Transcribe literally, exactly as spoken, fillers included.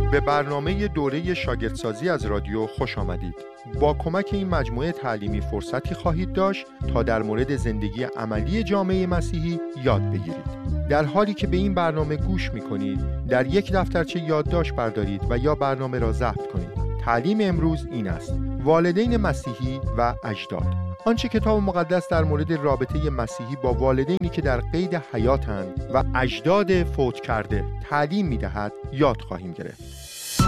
به برنامه دوره شاگردسازی از رادیو خوش آمدید. با کمک این مجموعه تعلیمی فرصتی خواهید داشت تا در مورد زندگی عملی جامعه مسیحی یاد بگیرید. در حالی که به این برنامه گوش می‌کنید، در یک دفترچه یادداشت بردارید و یا برنامه را ضبط کنید. تعلیم امروز این است: والدین مسیحی و اجداد. آنچه کتاب مقدس در مورد رابطه مسیحی با والدینی که در قید حیاتند و اجداد فوت کرده تعلیم می‌دهد، یاد خواهیم گرفت.